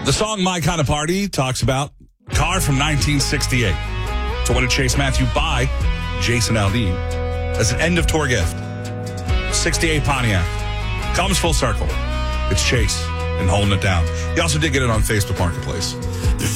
The song My Kind of Party talks about car from 1968. So what did Chase Matthew buy Jason Aldean as an end-of-tour gift? 68 Pontiac. Comes full circle. It's Chase and holding it down. He also did get it on Facebook Marketplace.